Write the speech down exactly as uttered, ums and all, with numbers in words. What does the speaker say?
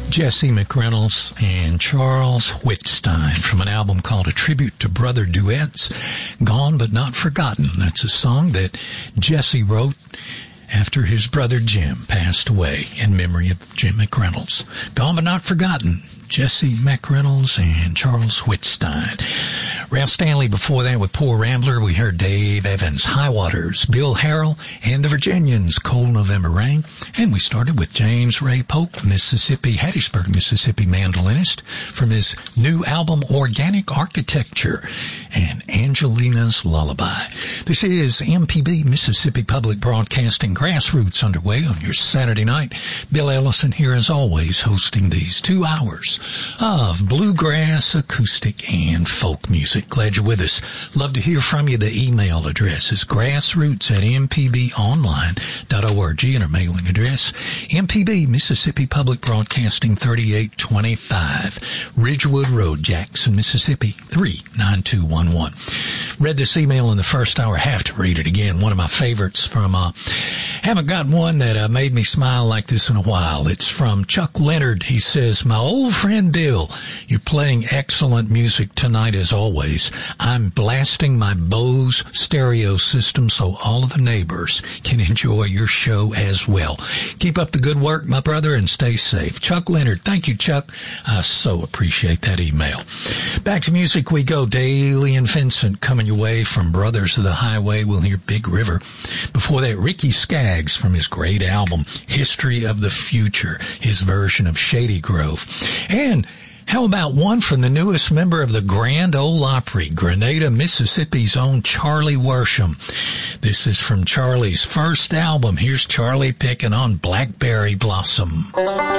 Jesse McReynolds and Charles Whitstein from an album called A Tribute to Brother Duets, Gone But Not Forgotten. That's a song that Jesse wrote after his brother Jim passed away in memory of Jim McReynolds. Gone But Not Forgotten, Jesse McReynolds and Charles Whitstein. Ralph Stanley before that with Poor Rambler. We heard Dave Evans, High Waters, Bill Harrell, and the Virginians, Cold November Rain. And we started with James Ray Polk, Mississippi, Hattiesburg, Mississippi mandolinist, from his new album Organic Architecture, and Angelina's Lullaby. This is M P B, Mississippi Public Broadcasting, Grassroots underway on your Saturday night. Bill Ellison here as always, hosting these two hours of bluegrass, acoustic, and folk music. Glad you're with us. Love to hear from you. The email address is grassroots at m p b online dot org, and our mailing address, M P B, Mississippi Public Broadcasting, thirty-eight twenty-five Ridgewood Road, Jackson, Mississippi, three nine two one one. Read this email in the first hour. Have to read it again. One of my favorites from, uh, haven't got one that uh, made me smile like this in a while. It's from Chuck Leonard. He says, my old friend Bill, you're playing excellent music tonight as always. I'm blasting my Bose stereo system so all of the neighbors can enjoy your show as well. Keep up the good work, my brother, and stay safe. Chuck Leonard. Thank you, Chuck. I so appreciate that email. Back to music we go. Daly and Vincent coming your way from Brothers of the Highway. We'll hear Big River. Before that, Ricky Skaggs from his great album, History of the Future, his version of Shady Grove. And how about one from the newest member of the Grand Ole Opry, Grenada, Mississippi's own Charlie Worsham. This is from Charlie's first album. Here's Charlie picking on Blackberry Blossom.